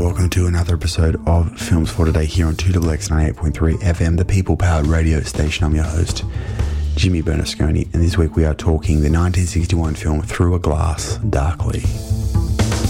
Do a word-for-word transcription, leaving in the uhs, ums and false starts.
welcome to another episode of Films for Today here on two X X ninety-eight point three F M, the people-powered radio station. I'm your host, Jimmy Bernasconi, and this week we are talking the nineteen sixty-one film Through a Glass Darkly.